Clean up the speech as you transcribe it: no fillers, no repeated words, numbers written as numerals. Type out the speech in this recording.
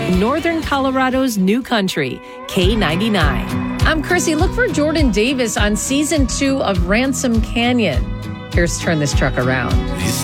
Northern Colorado's new country, K99. I'm Chrissy. Look for Jordan Davis on season 2 of Ransom Canyon. Here's Turn This Truck Around.